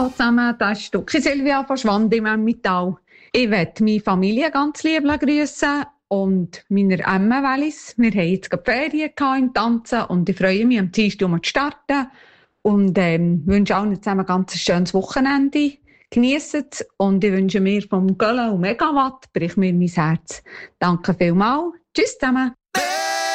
Hallo zusammen, das ist Duki Silvia von Schwand im Emmental. Ich möchte meine Familie ganz lieb grüßen und meiner Emme Wallis. Wir haben jetzt gerade Ferien im Tanzen und ich freue mich, am Dienstag zu starten. Und wünsche allen zusammen ein ganz schönes Wochenende. Geniessen es und ich wünsche mir vom Gölle und Megawatt, brich mir mein Herz. Danke vielmals. Tschüss zusammen.